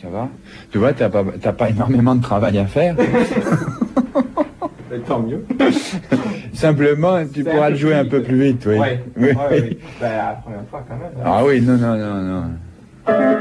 ça va. Tu vois, t'as pas énormément de travail à faire. Tant mieux. Simplement, tu pourras le jouer un peu plus vite, oui. Ouais. Oui. Ouais. Ben, la première fois, quand même. Ah oui, non.